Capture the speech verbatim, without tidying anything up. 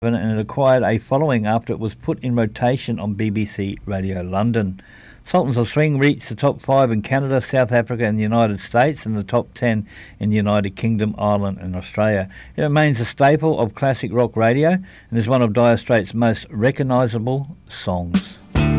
and it acquired a following after it was put in rotation on B B C Radio London. Sultans of Swing reached the top five in Canada, South Africa and the United States, and the top ten in the United Kingdom, Ireland and Australia. It remains a staple of classic rock radio and is one of Dire Straits' most recognisable songs.